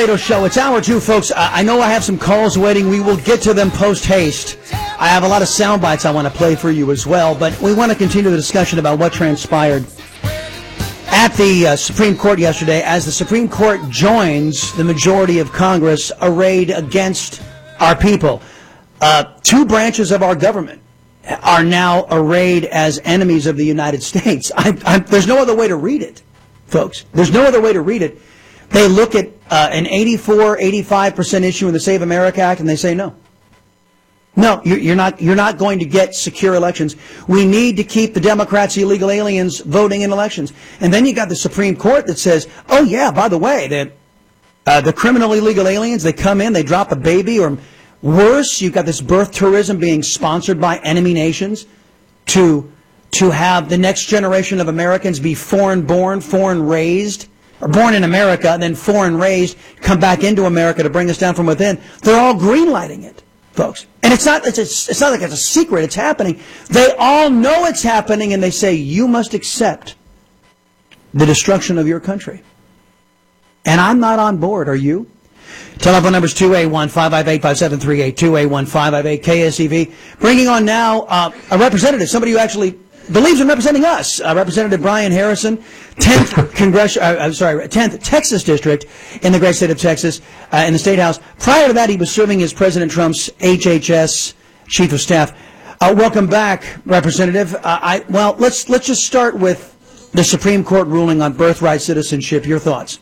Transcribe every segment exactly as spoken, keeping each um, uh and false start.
Show. It's hour two, folks. I know I have some calls waiting. We will get to them post-haste. I have a lot of sound bites I want to play for you as well, but we want to continue the discussion about what transpired at the uh, Supreme Court yesterday as the Supreme Court joins the majority of Congress arrayed against our people. Uh, two branches of our government are now arrayed as enemies of the United States. I, I, there's no other way to read it, folks. There's no other way to read it. They look at uh, an eighty-four, eighty-five percent issue in the Save America Act and they say no. No, you're, you're not, you're not going to get secure elections. We need to keep the Democrats, the illegal aliens, voting in elections. And then you got the Supreme Court that says, oh yeah, by the way, that uh, the criminal illegal aliens, they come in, they drop a baby, or worse, you've got this birth tourism being sponsored by enemy nations to, to have the next generation of Americans be foreign-born, foreign-raised, or born in America, and then foreign-raised, come back into America to bring us down from within. They're all green-lighting it, folks. And it's not, it's, a, it's not like it's a secret. It's happening. They all know it's happening, and they say, you must accept the destruction of your country. And I'm not on board. Are you? Telephone number is two eight one, five five eight, five seven three eight, two eight one, five five eight, K S E V. Bringing on now uh, a representative, somebody who actually believes in representing us, uh, Representative Brian Harrison, tenth Congressional, uh, I'm sorry, tenth Texas District in the great state of Texas, uh, in the State House. Prior to that, he was serving as President Trump's H H S Chief of Staff. Uh, welcome back, Representative. Uh, I, well, let's let's just start with the Supreme Court ruling on birthright citizenship. Your thoughts?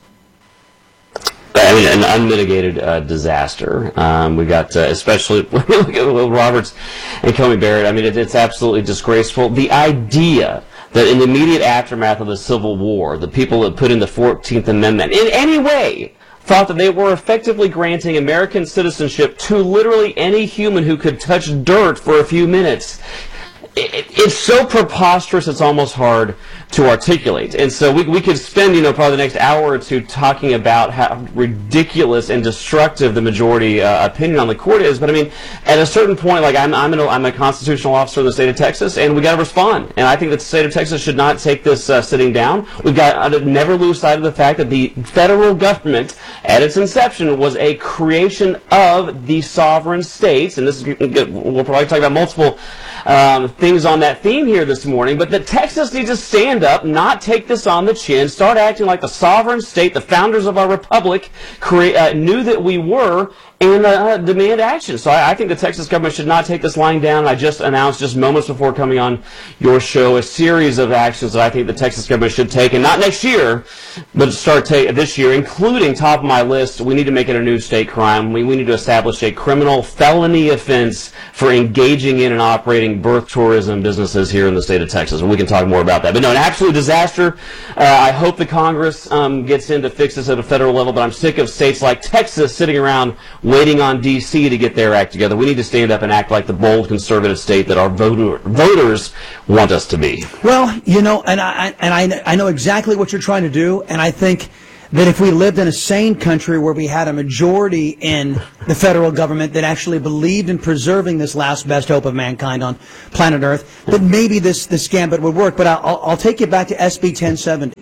I mean, an unmitigated uh, disaster. Um, we got, uh, especially when you look at Will Roberts and Coney Barrett, I mean, it, it's absolutely disgraceful. The idea that in the immediate aftermath of the Civil War, the people that put in the fourteenth Amendment in any way thought that they were effectively granting American citizenship to literally any human who could touch dirt for a few minutes. It, it's so preposterous it's almost hard to articulate. And so we, we could spend, you know, probably the next hour or two talking about how ridiculous and destructive the majority uh, opinion on the court is. But I mean, at a certain point, like I'm, I'm, an, I'm a constitutional officer in the state of Texas, and we got to respond. And I think that the state of Texas should not take this uh, sitting down. We've got to never lose sight of the fact that the federal government, at its inception, was a creation of the sovereign states. And this is, we'll probably talk about multiple um, things on that theme here this morning. But that Texas needs to stand up, not take this on the chin, start acting like the sovereign state the founders of our republic cre- uh, knew that we were, and uh, demand action. So I, I think the Texas government should not take this lying down. I just announced just moments before coming on your show a series of actions that I think the Texas government should take, and not next year, but start ta- this year, including top of my list, we need to make it a new state crime. We, we need to establish a criminal felony offense for engaging in and operating birth tourism businesses here in the state of Texas. And we can talk more about that. But no, an absolute disaster. Uh, I hope the Congress um, gets in to fix this at a federal level, but I'm sick of states like Texas sitting around waiting on D C to get their act together. We need to stand up and act like the bold conservative state that our voter, voters want us to be. Well, you know, and I and I I know exactly what you're trying to do, and I think that if we lived in a sane country where we had a majority in the federal government that actually believed in preserving this last best hope of mankind on planet Earth, that maybe this this gambit would work. But I'll I'll take you back to S B ten seventy.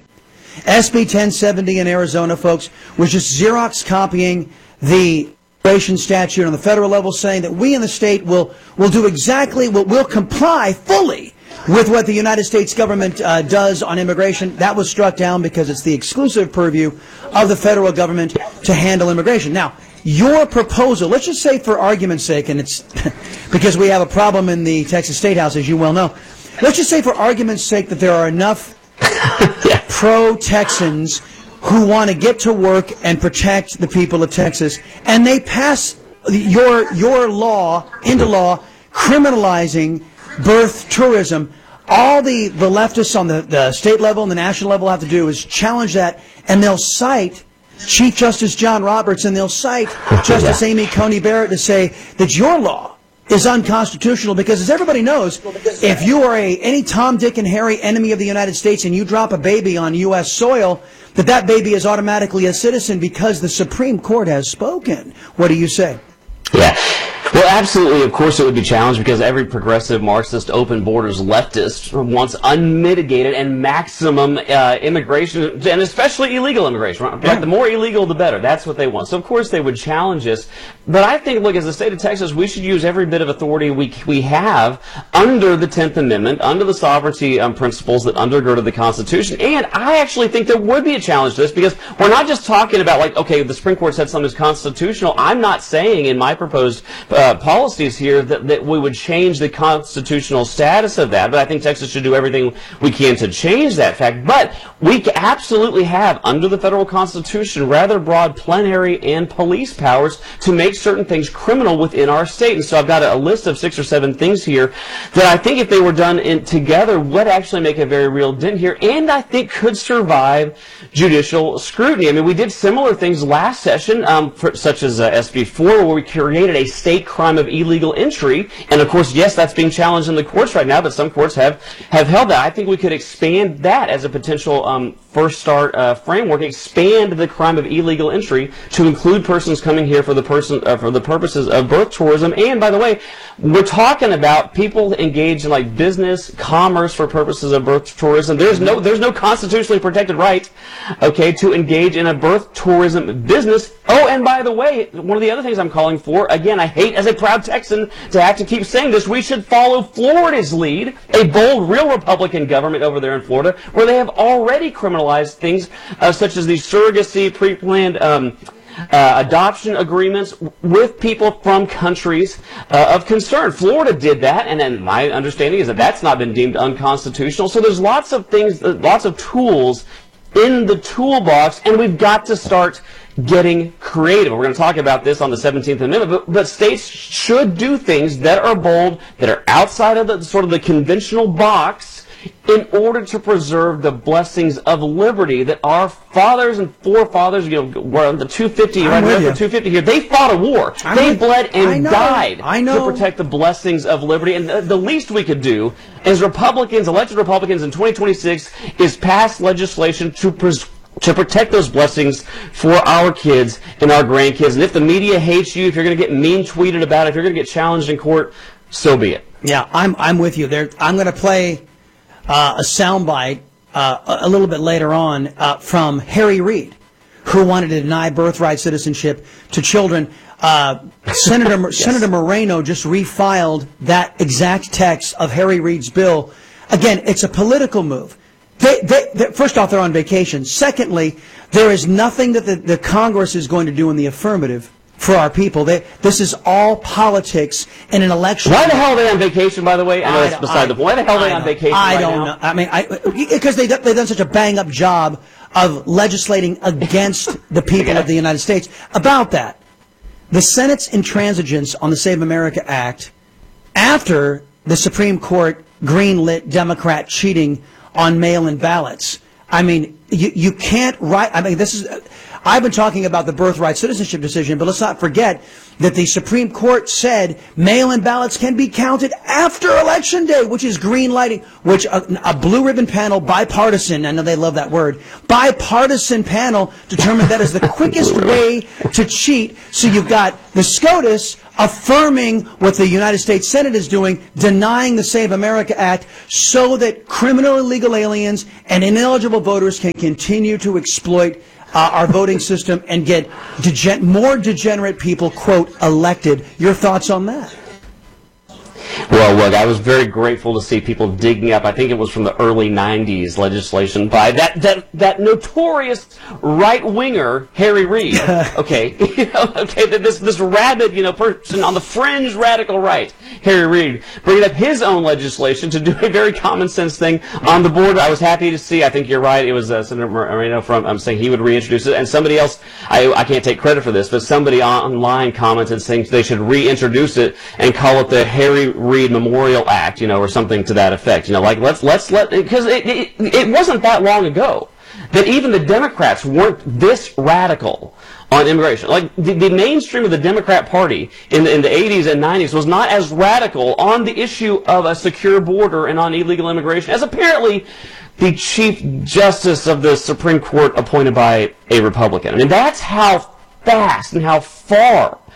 S B ten seventy in Arizona, folks, was just Xerox copying the statute on the federal level, saying that we in the state will will do exactly what will comply fully with what the United States government uh, does on immigration. That was struck down because it's the exclusive purview of the federal government to handle immigration. Now, your proposal, let's just say for argument's sake, and it's because we have a problem in the Texas State House, as you well know, let's just say for argument's sake that there are enough yeah. pro-Texans who want to get to work and protect the people of Texas, and they pass your your law into law criminalizing birth tourism. All the, the leftists on the, the state level and the national level have to do is challenge that, and they'll cite Chief Justice John Roberts, and they'll cite Justice Amy Coney Barrett to say that your law is unconstitutional, because as everybody knows, if you are a any Tom, Dick, and Harry enemy of the United States and you drop a baby on U S soil, that that baby is automatically a citizen because the Supreme Court has spoken. What do you say? Yeah. Well, absolutely. Of course, it would be challenged because every progressive, Marxist, open borders leftist wants unmitigated and maximum uh, immigration, and especially illegal immigration. Right? Yeah. The more illegal, the better. That's what they want. So, of course, they would challenge us. But I think, look, as the state of Texas, we should use every bit of authority we we have under the tenth Amendment, under the sovereignty um, principles that undergirded the Constitution. And I actually think there would be a challenge to this because we're not just talking about, like, okay, the Supreme Court said something is constitutional. I'm not saying in my proposed Uh, policies here that, that we would change the constitutional status of that, but I think Texas should do everything we can to change that fact. But we absolutely have, under the federal Constitution, rather broad plenary and police powers to make certain things criminal within our state. And so I've got a, a list of six or seven things here that I think if they were done in, together would actually make a very real dent here, and I think could survive judicial scrutiny. I mean, we did similar things last session, um, for, such as uh, S B four, where we created a state crime of illegal entry, and of course, yes, that's being challenged in the courts right now, but some courts have have held that. I think we could expand that as a potential um, first start uh, framework, expand the crime of illegal entry to include persons coming here for the person uh, for the purposes of birth tourism. And by the way, we're talking about people engaged in like business, commerce for purposes of birth tourism. There's no there's no constitutionally protected right, okay, to engage in a birth tourism business. Oh, and by the way, one of the other things I'm calling for, again, I hate as a proud Texan to have to keep saying this, we should follow Florida's lead, a bold, real Republican government over there in Florida, where they have already criminalized things uh, such as these surrogacy, pre-planned um, uh, adoption agreements with people from countries uh, of concern. Florida did that, and then my understanding is that that's not been deemed unconstitutional. So there's lots of things, lots of tools in the toolbox, and we've got to start getting creative. We're going to talk about this on the seventeenth Amendment, but, but states should do things that are bold, that are outside of the sort of the conventional box, in order to preserve the blessings of liberty that our fathers and forefathers, you know, were on the two fifty, right around the two fifty here, they fought a war. I'm they with, bled and I know, died I know. to protect the blessings of liberty. And the, the least we could do as Republicans, elected Republicans in twenty twenty-six, is pass legislation to preserve to protect those blessings for our kids and our grandkids. And if the media hates you, if you're going to get mean tweeted about it, if you're going to get challenged in court, so be it. Yeah, I'm I'm with you there. I'm going to play uh, a soundbite uh, a little bit later on uh, from Harry Reid, who wanted to deny birthright citizenship to children. Uh, Senator yes. Senator Moreno just refiled that exact text of Harry Reid's bill. Again, it's a political move. They, they, they, first off, they're on vacation. Secondly, there is nothing that the, the Congress is going to do in the affirmative for our people. They, this is all politics in an election. Why the hell are they on vacation, by the way? I know that's beside I, the point. Why the hell are they on vacation I right don't now? know. I mean, I, because they, they've done such a bang-up job of legislating against the people yeah. of the United States. About that, the Senate's intransigence on the Save America Act, after the Supreme Court greenlit Democrat cheating on mail-in ballots. I mean, you, you can't write, I mean, this is, I've been talking about the birthright citizenship decision, but let's not forget that the Supreme Court said mail-in ballots can be counted after Election Day, which is green lighting, which a, a blue ribbon panel, bipartisan, I know they love that word, bipartisan panel determined that is the quickest way to cheat. So you've got the SCOTUS affirming what the United States Senate is doing, denying the Save America Act so that criminal illegal aliens and ineligible voters can continue to exploit uh, our voting system and get degen- more degenerate people, quote, elected. Your thoughts on that? Well, look, I was very grateful to see people digging up, I think it was from the early nineties legislation by that that, that notorious right-winger, Harry Reid. Okay, you know, okay, this this rabid, you know, person on the fringe radical right, Harry Reid, bringing up his own legislation to do a very common sense thing on the board. I was happy to see, I think you're right, it was uh, Senator Moreno from, I'm saying he would reintroduce it, and somebody else, I, I can't take credit for this, but somebody online commented saying they should reintroduce it and call it the Harry Reid Memorial Act, you know, or something to that effect. You know, like let's let's let because it, it it wasn't that long ago that even the Democrats weren't this radical on immigration. Like the, the mainstream of the Democrat Party in the, in the eighties and nineties was not as radical on the issue of a secure border and on illegal immigration as apparently the Chief Justice of the Supreme Court appointed by a Republican. I mean, that's how fast and how far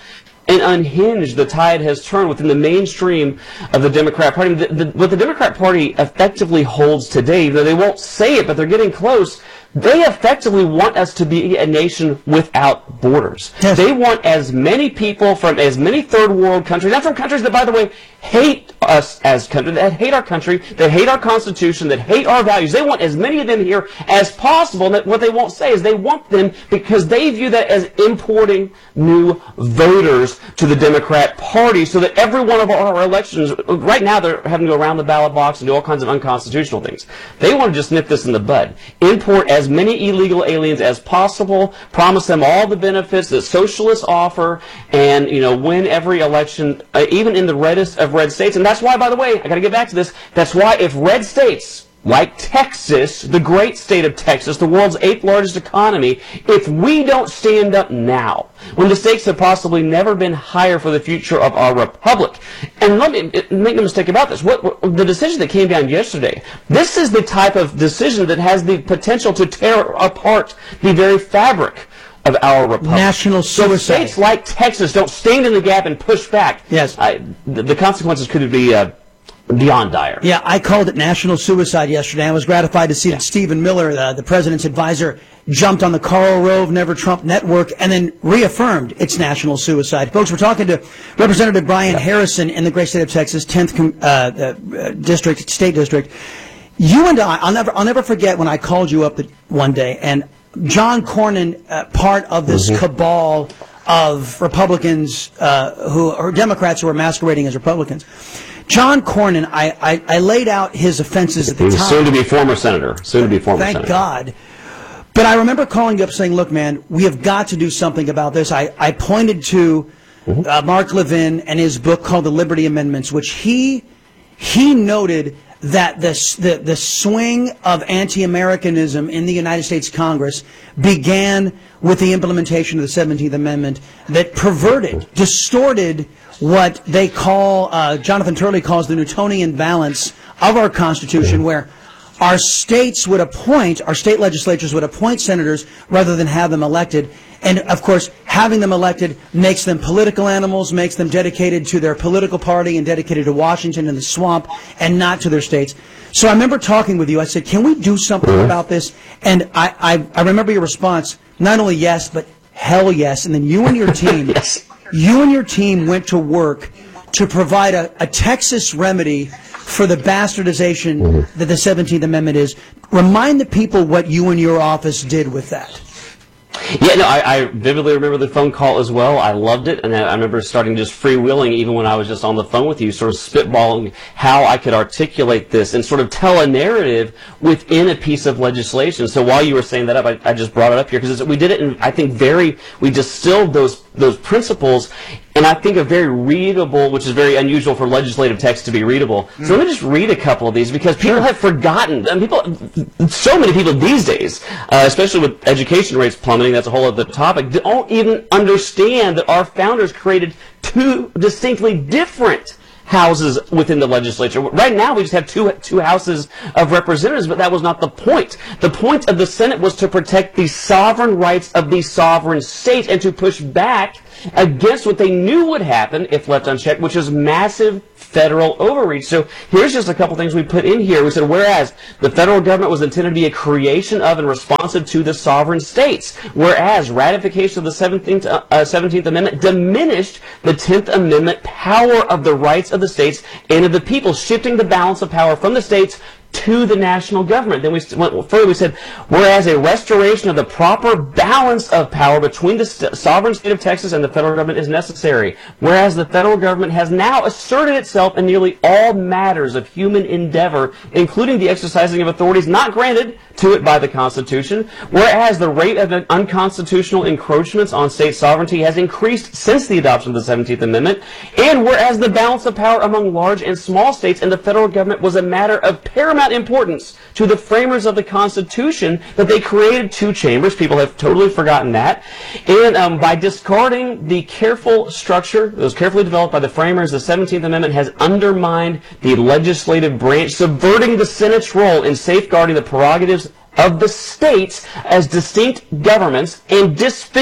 and unhinged the tide has turned within the mainstream of the Democrat Party. The, the, what the Democrat Party effectively holds today, though they won't say it, but they're getting close, they effectively want us to be a nation without borders. Yes. They want as many people from as many third world countries, not from countries that, by the way, hate us as country, that hate our country, that hate our Constitution, that hate our values. They want as many of them here as possible. And that what they won't say is they want them because they view that as importing new voters to the Democrat Party, so that every one of our elections, right now they're having to go around the ballot box and do all kinds of unconstitutional things. They want to just nip this in the bud. Import as many illegal aliens as possible, promise them all the benefits that socialists offer, and, you know, win every election, uh, even in the reddest of red states. And that's why, by the way, I got to get back to this, that's why if red states like Texas, the great state of Texas, the world's eighth largest economy, if we don't stand up now, when the stakes have possibly never been higher for the future of our republic, and let me make no mistake about this, what, what the decision that came down yesterday, this is the type of decision that has the potential to tear apart the very fabric of our republic. National suicide. So states like Texas don't stand in the gap and push back. Yes. I, the, the consequences could be uh, beyond dire. Yeah, I called it national suicide yesterday. I was gratified to see yeah. that Stephen Miller, uh, the president's advisor, jumped on the Karl Rove Never Trump network and then reaffirmed it's national suicide. Folks, we're talking to Representative Brian yeah. Harrison in the great state of Texas, tenth uh, uh, district, state district. You and I, I'll never, I'll never forget when I called you up one day, and John Cornyn, uh, part of this mm-hmm. cabal of Republicans uh, who or Democrats who are masquerading as Republicans. John Cornyn, I, I, I laid out his offenses at the time. Soon to be former senator. Soon to be former Thank senator. God. But I remember calling you up saying, look, man, we have got to do something about this. I, I pointed to mm-hmm. uh, Mark Levin and his book called The Liberty Amendments, which he he noted that the, the, the swing of anti-Americanism in the United States Congress began with the implementation of the seventeenth Amendment that perverted, distorted what they call, uh, Jonathan Turley calls the Newtonian balance of our Constitution, where our states would appoint, our state legislatures would appoint senators rather than have them elected. And, of course, having them elected makes them political animals, makes them dedicated to their political party and dedicated to Washington and the swamp and not to their states. So I remember talking with you. I said, can we do something about this? And I, I, I remember your response, not only yes, but hell yes. And then you and your team, yes. you and your team went to work to provide a, a Texas remedy for the bastardization mm-hmm. that the seventeenth Amendment is. Remind the people what you and your office did with that. Yeah, no, I, I vividly remember the phone call as well. I loved it, and I, I remember starting just freewheeling even when I was just on the phone with you, sort of spitballing how I could articulate this and sort of tell a narrative within a piece of legislation. So while you were saying that up, I, I just brought it up here because we did it, and I think very, we distilled those those principles, and I think a very readable, which is very unusual for legislative text to be readable. Mm. So let me just read a couple of these because people sure. have forgotten. And people, so many people these days, uh, especially with education rates plummeting, that's a whole other topic, don't even understand that our founders created two distinctly different houses within the legislature. Right now, we just have two two houses of representatives, but that was not the point. The point of the Senate was to protect the sovereign rights of the sovereign state and to push back against what they knew would happen if left unchecked, which is massive federal overreach. So here's just a couple things we put in here. We said, whereas the federal government was intended to be a creation of and responsive to the sovereign states, whereas ratification of the seventeenth, uh, seventeenth Amendment diminished the tenth Amendment power of the rights of the states and of the people, shifting the balance of power from the states to the national government. Then we went further. We said, whereas a restoration of the proper balance of power between the st- sovereign state of Texas and the federal government is necessary, whereas the federal government has now asserted itself in nearly all matters of human endeavor, including the exercising of authorities not granted to it by the Constitution, whereas the rate of unconstitutional encroachments on state sovereignty has increased since the adoption of the seventeenth Amendment, and whereas the balance of power among large and small states and the federal government was a matter of paramount importance to the framers of the Constitution, that they created two chambers. People have totally forgotten that. And um, by discarding the careful structure that was carefully developed by the framers, the seventeenth Amendment has undermined the legislative branch, subverting the Senate's role in safeguarding the prerogatives of the states as distinct governments, and disfigured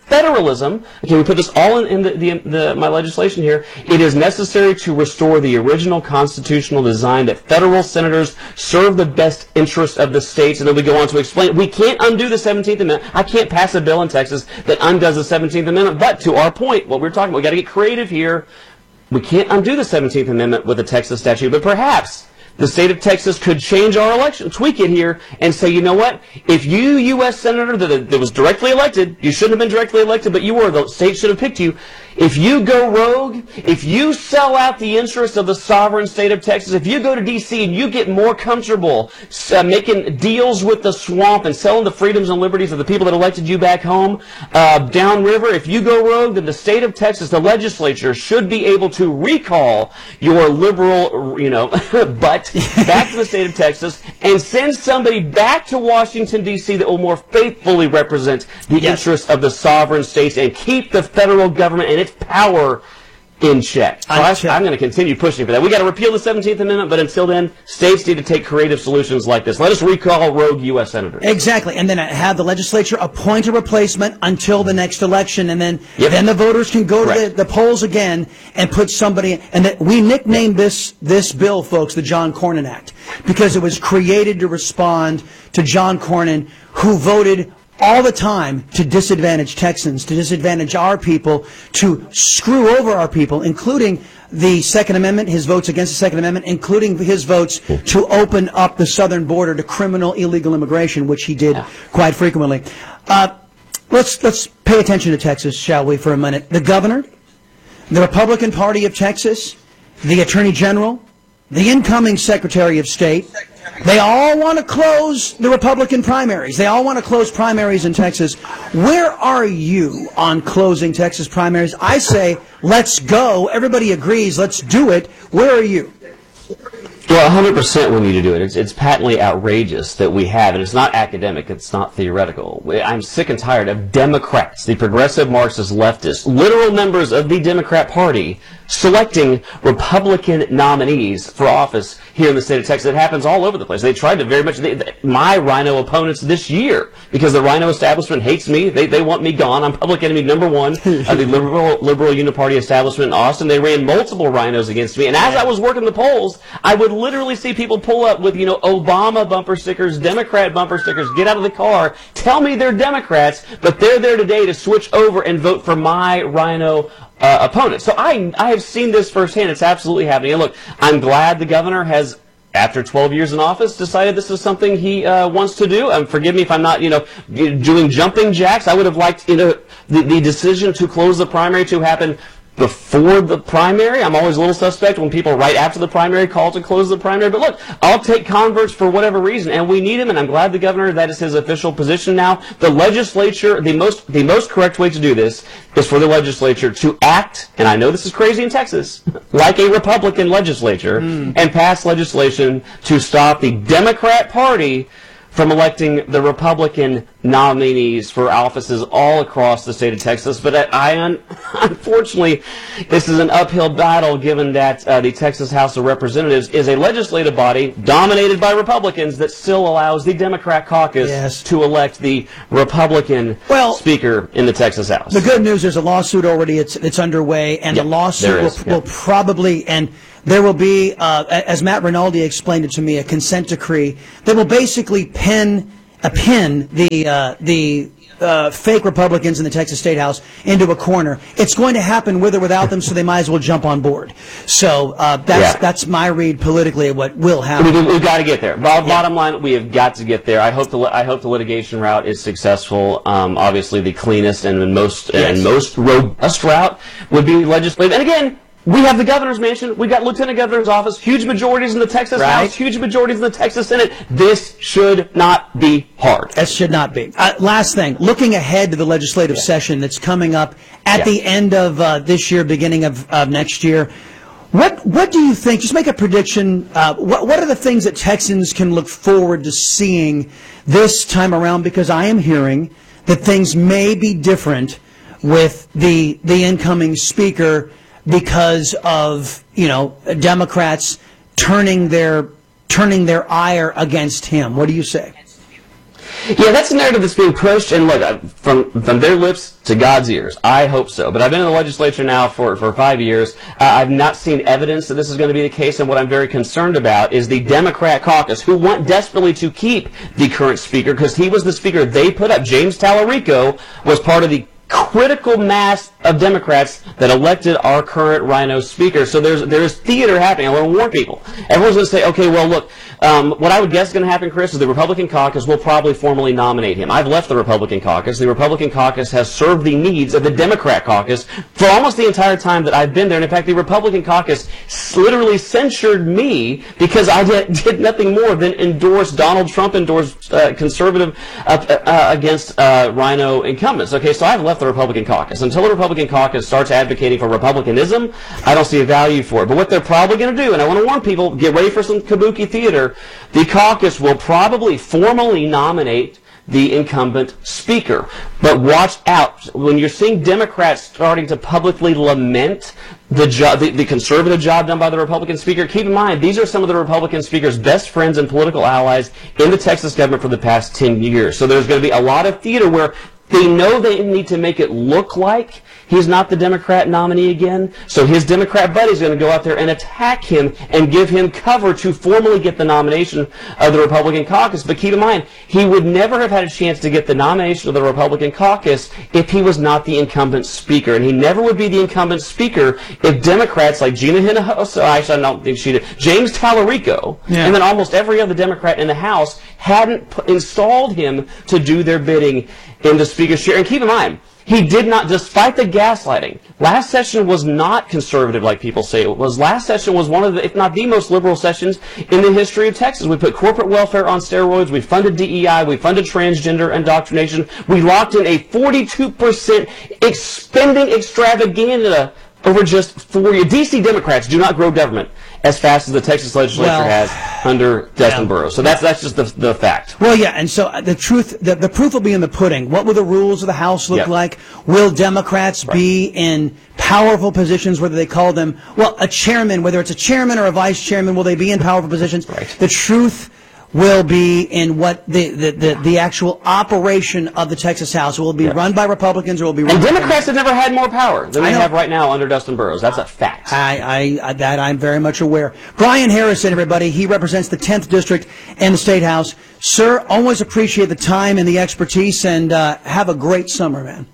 federalism, okay, we put this all in, in the, the, the, my legislation here, it is necessary to restore the original constitutional design that federal senators serve the best interest of the states. And then we go on to explain, we can't undo the seventeenth Amendment. I can't pass a bill in Texas that undoes the seventeenth Amendment. But to our point, what we're talking about, we got to get creative here. We can't undo the seventeenth Amendment with a Texas statute, but perhaps the state of Texas could change our election, tweak it here, and say, you know what? If you, U S Senator that, that was directly elected, you shouldn't have been directly elected, but you were, the state should have picked you. If you go rogue, if you sell out the interests of the sovereign state of Texas, if you go to D C and you get more comfortable uh, making deals with the swamp and selling the freedoms and liberties of the people that elected you back home, uh, downriver, if you go rogue, then the state of Texas, the legislature, should be able to recall your liberal, you know, butt back to the state of Texas and send somebody back to Washington, D C that will more faithfully represent the yes. interests of the sovereign states and keep the federal government and its power in check. So I, I'm going to continue pushing for that. We got to repeal the seventeenth Amendment, but until then, states need to take creative solutions like this. Let us recall rogue U S senators. Exactly, and then have the legislature appoint a replacement until the next election, and then yep. then the voters can go Correct. to the, the polls again and put somebody. And that we nicknamed this this bill, folks, the John Cornyn Act, because it was created to respond to John Cornyn, who voted all the time to disadvantage Texans, to disadvantage our people, to screw over our people, including the Second Amendment, his votes against the Second Amendment, including his votes to open up the southern border to criminal illegal immigration, which he did quite frequently. Uh, let's let's pay attention to Texas, shall we, for a minute. The governor, the Republican Party of Texas, the Attorney General, the incoming Secretary of State, they all want to close the Republican primaries. They all want to close primaries in Texas. Where are you on closing Texas primaries? I say, let's go. Everybody agrees. Let's do it. Where are you? Well, one hundred percent we need to do it. It's, it's patently outrageous that we have, and it's not academic, it's not theoretical. I'm sick and tired of Democrats, the progressive Marxist leftists, literal members of the Democrat Party, selecting Republican nominees for office here in the state of Texas. It happens all over the place. They tried to very much, they, they, my Rhino opponents this year, because the Rhino establishment hates me, they, they want me gone. I'm public enemy number one of the liberal, liberal uniparty establishment in Austin. They ran multiple Rhinos against me, and as I was working the polls, I would literally see people pull up with, you know, Obama bumper stickers, Democrat bumper stickers, get out of the car, tell me they're Democrats, but they're there today to switch over and vote for my Rhino uh, opponent. So I, I have seen this firsthand. It's absolutely happening. And look, I'm glad the governor has, after twelve years in office, decided this is something he uh, wants to do. Um, forgive me if I'm not, you know, doing jumping jacks. I would have liked, you know, the, the decision to close the primary to happen before the primary. I'm always a little suspect when people right after the primary call to close the primary. But look, I'll take converts for whatever reason, and we need him, and I'm glad the governor, that is his official position now. The legislature, the most the most correct way to do this is for the legislature to act, and I know this is crazy in Texas, like a Republican legislature, mm. and pass legislation to stop the Democrat Party from electing the Republican nominees for offices all across the state of Texas. But I, I unfortunately, this is an uphill battle given that uh, the Texas House of Representatives is a legislative body dominated by Republicans that still allows the Democrat caucus yes. to elect the Republican well, Speaker in the Texas House. The good news, there's a lawsuit already. It's, it's underway, and yep, the lawsuit will, yep. will probably, and there will be, uh, as Matt Rinaldi explained it to me, a consent decree that will basically pin, uh, pin the uh, the uh, fake Republicans in the Texas State House into a corner. It's going to happen with or without them, so they might as well jump on board. So uh, that's yeah. that's my read politically of what will happen. We, we've got to get there. Bottom, yeah. bottom line, we have got to get there. I hope the I hope the litigation route is successful. Um, obviously, the cleanest and most yes. and most robust route would be legislative. And again, we have the governor's mansion. We got lieutenant governor's office. Huge majorities in the Texas right. House. Huge majorities in the Texas Senate. This should not be hard. That should not be. Uh, last thing, looking ahead to the legislative yeah. session that's coming up at yeah. the end of uh, this year, beginning of, of next year. What what do you think? Just make a prediction. Uh, what what are the things that Texans can look forward to seeing this time around? Because I am hearing that things may be different with the the incoming speaker, because of, you know, Democrats turning their turning their ire against him. What do you say? Yeah, that's a narrative that's being pushed, and look, from from their lips to God's ears. I hope so. But I've been in the legislature now for, for five years. Uh, I've not seen evidence that this is going to be the case, and what I'm very concerned about is the Democrat caucus, who want desperately to keep the current speaker, because he was the speaker they put up. James Tallarico was part of the critical mass of Democrats that elected our current Rhino speaker. So there's there's theater happening. I want to warn people. Everyone's going to say, okay, well, look, um, what I would guess is going to happen, Chris, is the Republican caucus will probably formally nominate him. I've left the Republican caucus. The Republican caucus has served the needs of the Democrat caucus for almost the entire time that I've been there. And in fact, the Republican caucus literally censured me because I did, did nothing more than endorse Donald Trump endorsed uh, conservative uh, uh, against uh, Rhino incumbents. Okay, so I've left the Republican caucus. Until the Republican caucus starts advocating for Republicanism, I don't see a value for it. But what they're probably going to do, and I want to warn people, get ready for some kabuki theater, the caucus will probably formally nominate the incumbent speaker. But watch out. When you're seeing Democrats starting to publicly lament the, job, the, the conservative job done by the Republican speaker, keep in mind, these are some of the Republican speaker's best friends and political allies in the Texas government for the past ten years. So there's going to be a lot of theater where they know they need to make it look like he's not the Democrat nominee again, so his Democrat buddy's going to go out there and attack him and give him cover to formally get the nomination of the Republican caucus. But keep in mind, he would never have had a chance to get the nomination of the Republican caucus if he was not the incumbent speaker. And he never would be the incumbent speaker if Democrats like Gina Hinojosa, actually I don't think she did, James Tallarico, yeah. and then almost every other Democrat in the House hadn't p- installed him to do their bidding in the speaker's chair. And keep in mind, he did not, despite the gaslighting, last session was not conservative like people say it was. Last session was one of the, if not the most liberal sessions in the history of Texas. We put corporate welfare on steroids. We funded D E I. We funded transgender indoctrination. We locked in a forty-two percent spending extravaganza over just four years. D C Democrats do not grow government as fast as the Texas legislature well, has under Dustin yeah. Burrows. So that's that's just the the fact. Well, yeah, and so the truth, the, the proof will be in the pudding. What will the rules of the House look yeah. like? Will Democrats right. be in powerful positions, whether they call them, well, a chairman, whether it's a chairman or a vice chairman, will they be in powerful positions? Right. The truth will be in what the, the, the, the actual operation of the Texas House will be yeah. run by Republicans or will be run and by Democrats have never had more power than they have right now under Dustin Burrows. That's a fact. I, I, that I'm very much aware. Brian Harrison, everybody, he represents the tenth District in the State House. Sir, always appreciate the time and the expertise, and uh, have a great summer, man.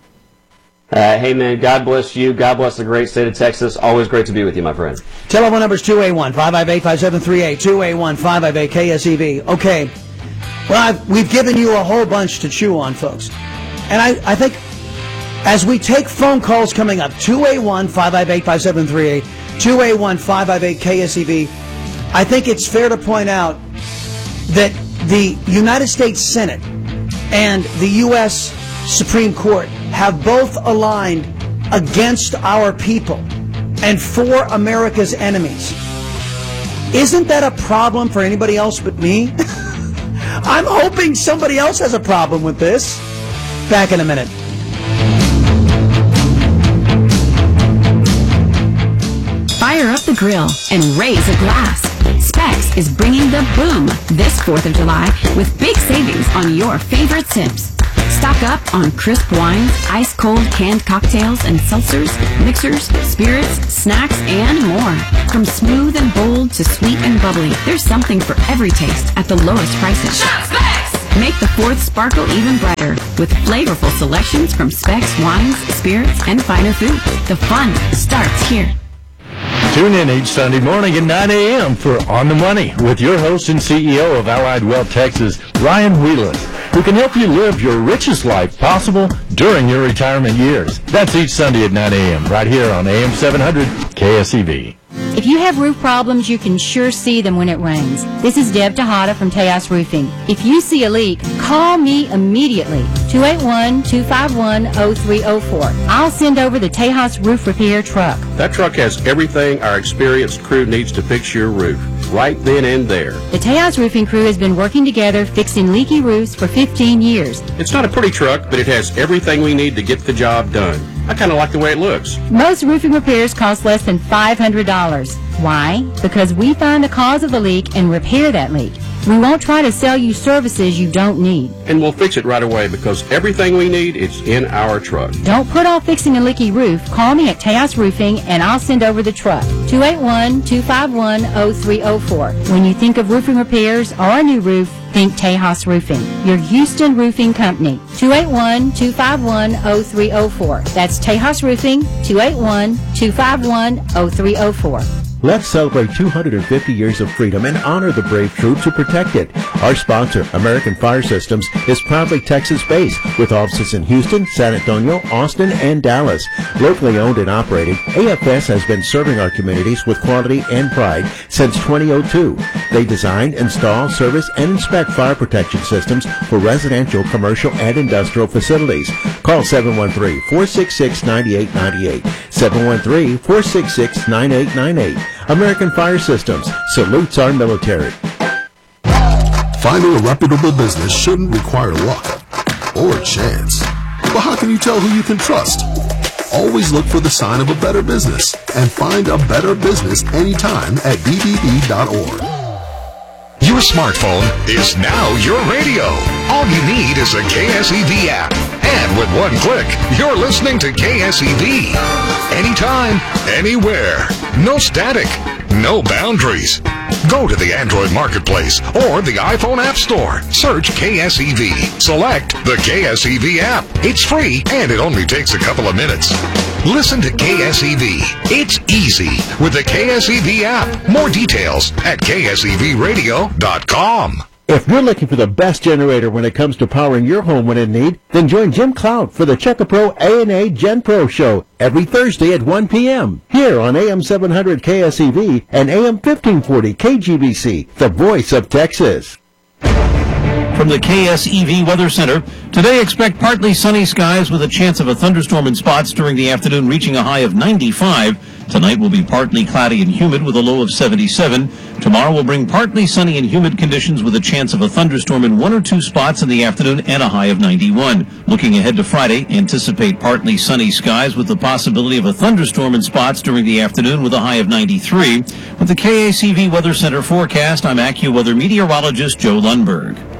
Uh, hey, man, God bless you. God bless the great state of Texas. Always great to be with you, my friend. Telephone number is two eight one, five five eight, five seven three eight, two eight one, five five eight, K S E V. Okay. Well, I've, we've given you a whole bunch to chew on, folks. And I, I think as we take phone calls coming up, two eight one, five five eight, five seven three eight, two eight one, five five eight, K S E V, I think it's fair to point out that the United States Senate and the U S Supreme Court have both aligned against our people and for America's enemies. Isn't that a problem for anybody else but me? I'm hoping somebody else has a problem with this. Back in a minute. Fire up the grill and raise a glass. Specs is bringing the boom this fourth of July with big savings on your favorite sips. Stock up on crisp wines, ice-cold canned cocktails and seltzers, mixers, spirits, snacks, and more. From smooth and bold to sweet and bubbly, there's something for every taste at the lowest prices. Shop Specs! Make the fourth sparkle even brighter with flavorful selections from Specs wines, spirits, and finer foods. The fun starts here. Tune in each Sunday morning at nine a.m. for On the Money with your host and C E O of Allied Wealth Texas, Ryan Wheelis, who can help you live your richest life possible during your retirement years. That's each Sunday at nine a.m. right here on A M seven hundred K S E V. If you have roof problems, you can sure see them when it rains. This is Deb Tejada from Tejas Roofing. If you see a leak, call me immediately, two eight one, two five one, zero three zero four. I'll send over the Tejas Roof Repair truck. That truck has everything our experienced crew needs to fix your roof, right then and there. The Tejas Roofing crew has been working together fixing leaky roofs for fifteen years. It's not a pretty truck, but it has everything we need to get the job done. I kind of like the way it looks. Most roofing repairs cost less than five hundred dollars. Why? Because we find the cause of the leak and repair that leak. We won't try to sell you services you don't need. And we'll fix it right away because everything we need is in our truck. Don't put off fixing a leaky roof. Call me at Tejas Roofing and I'll send over the truck. two eight one, two five one, zero three zero four. When you think of roofing repairs or a new roof, think Tejas Roofing, your Houston roofing company. two eight one, two five one, zero three zero four. That's Tejas Roofing, two eight one, two five one, zero three zero four. Let's celebrate two hundred fifty years of freedom and honor the brave troops who protect it. Our sponsor, American Fire Systems, is proudly Texas-based with offices in Houston, San Antonio, Austin, and Dallas. Locally owned and operated, A F S has been serving our communities with quality and pride since two thousand two. They design, install, service, and inspect fire protection systems for residential, commercial, and industrial facilities. Call seven one three, four six six, nine eight nine eight, seven one three, four six six, nine eight nine eight. American Fire Systems salutes our military. Finding a reputable business shouldn't require luck or chance. But how can you tell who you can trust? Always look for the sign of a better business and find a better business anytime at b b b dot org. Your smartphone is now your radio. All you need is a K S E V app. And with one click, you're listening to K S E V. Anytime, anywhere. No static, no boundaries. Go to the Android Marketplace or the iPhone App Store. Search K S E V. Select the K S E V app. It's free and it only takes a couple of minutes. Listen to K S E V. It's easy with the K S E V app. More details at K S E V radio dot com. If you're looking for the best generator when it comes to powering your home when in need, then join Jim Cloud for the Checkapro A and A Gen Pro Show every Thursday at one p.m. here on A M seven hundred K S E V and A M fifteen forty K G B C, the voice of Texas. From the K S E V Weather Center, today expect partly sunny skies with a chance of a thunderstorm in spots during the afternoon, reaching a high of ninety-five. Tonight will be partly cloudy and humid with a low of seventy-seven. Tomorrow will bring partly sunny and humid conditions with a chance of a thunderstorm in one or two spots in the afternoon and a high of ninety-one. Looking ahead to Friday, anticipate partly sunny skies with the possibility of a thunderstorm in spots during the afternoon with a high of ninety-three. With the K S E V Weather Center forecast, I'm AccuWeather meteorologist Joe Lundberg.